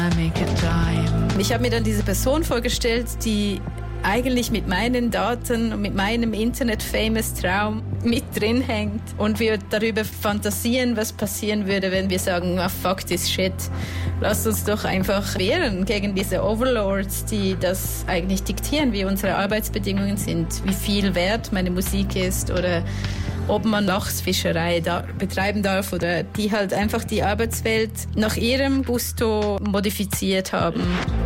Ich habe mir dann diese Person vorgestellt, die eigentlich mit meinen Daten und mit meinem Internet-Famous-Traum mit drin hängt und wir darüber fantasieren, was passieren würde, wenn wir sagen, fuck this shit. Lasst uns doch einfach wehren gegen diese Overlords, die das eigentlich diktieren, wie unsere Arbeitsbedingungen sind, wie viel wert meine Musik ist oder ob man Lachsfischerei betreiben darf oder die halt einfach die Arbeitswelt nach ihrem Gusto modifiziert haben.